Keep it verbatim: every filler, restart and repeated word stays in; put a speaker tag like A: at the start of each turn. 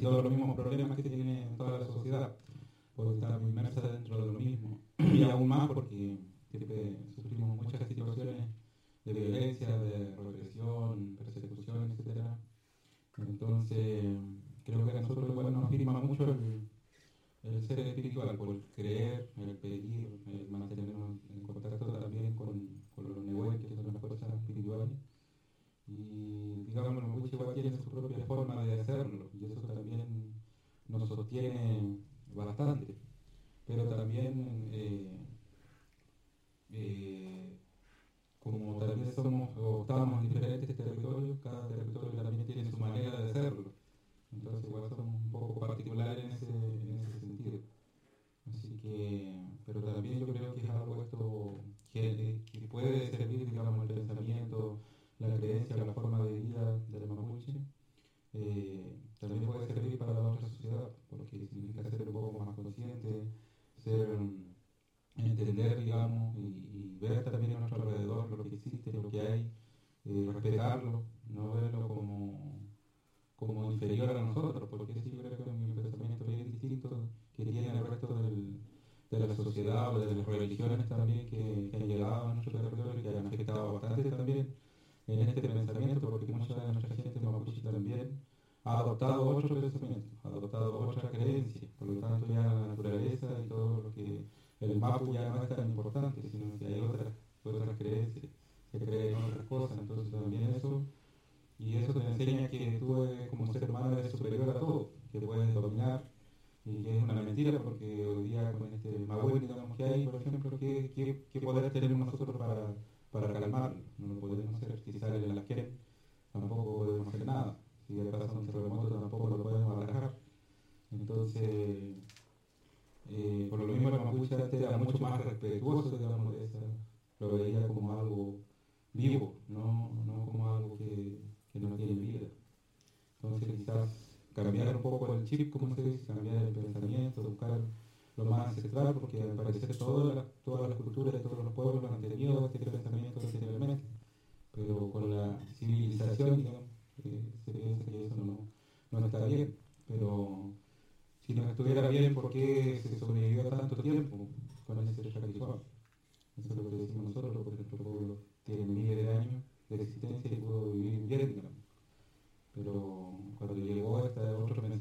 A: todos los mismos problemas que tiene toda la sociedad, porque estamos inmersos dentro de lo mismo, y aún más porque siempre sufrimos muchas situaciones de violencia, de represión, persecución, etcétera. Entonces, creo que a nosotros igual nos firma mucho el, el ser espiritual, por el creer, el pedir, el mantenernos en contacto también con, con los nehuel, que son las fuerzas espirituales. Y digamos, los mapuches igual tienen su propia forma de hacerlo, y eso también nos sostiene bastante. Pero también, eh, eh, como tal vez somos o estamos en diferentes territorios, cada territorio también tiene su manera de hacerlo. Entonces igual somos un poco particulares en ese, en ese sentido. Así que, pero también yo creo que es algo esto que, que puede servir, digamos, el pensamiento, la creencia, la forma de vida del mapuche, eh, también puede servir para la otra sociedad, porque significa ser un poco más consciente, ser, entender, digamos, y, y ver también a nuestro alrededor lo que existe, lo que hay, eh, respetarlo, no verlo como, como inferior a nosotros, porque sí creo que es un pensamiento bien distinto que tiene el resto del, de la sociedad o de las religiones también que, que han llegado a nuestro territorio y que han afectado bastante también en este pensamiento, porque mucha de nuestra gente mapuche también ha adoptado otro pensamiento, ha adoptado otra creencia, por lo tanto ya la naturaleza y todo lo que el mapu ya no es tan importante, sino que hay otras, otras creencias, se creen otras cosas, entonces también eso, y eso te enseña que tú eres, como ser humano eres superior a todo, que puedes dominar, y que es una mentira porque hoy día con este Maui, digamos que hay, por ejemplo, ¿qué, qué, qué poder tenemos nosotros para, para calmarlo? No lo podemos hacer, si sale de la quien, tampoco podemos hacer nada, si le pasa un terremoto tampoco lo podemos atajar. Entonces, eh, por lo mismo el mapuche antes era mucho más respetuoso, digamos, de esa, lo veía como algo vivo, no, no como algo que, que no tiene vida. Entonces quizás cambiar un poco el chip, como se dice, cambiar el pensamiento, buscar lo más ancestral, porque al parecer todas las, todas las culturas de todos los pueblos han tenido este pensamiento anteriormente, pero con la civilización, digamos, eh, se piensa que eso no, no está bien, pero si no estuviera bien, ¿por qué se sobrevivió tanto tiempo con ese ritual? Eso es lo que decimos nosotros, porque nuestro pueblo tiene miles de años de existencia y pudo vivir bien, digamos. Pero cuando llegó este otro pensamiento